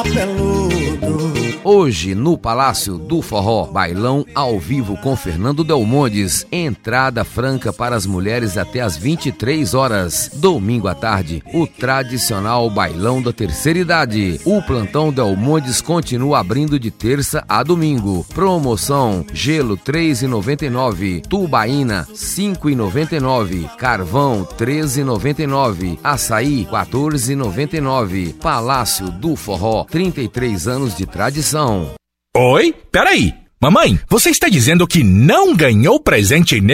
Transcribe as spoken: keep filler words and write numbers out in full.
Hoje, no Palácio do Forró, bailão ao vivo com Fernando Delmondes. Entrada franca para as mulheres até às vinte e três horas. Domingo à tarde, o tradicional bailão da terceira idade. O plantão Delmondes continua abrindo de terça a domingo. Promoção: gelo três reais e noventa e nove centavos, tubaína cinco reais e noventa e nove centavos, carvão treze reais e noventa e nove centavos, açaí quatorze reais e noventa e nove centavos. Palácio do Forró, trinta e três anos de tradição. Oi? Peraí. Mamãe, você está dizendo que não ganhou presente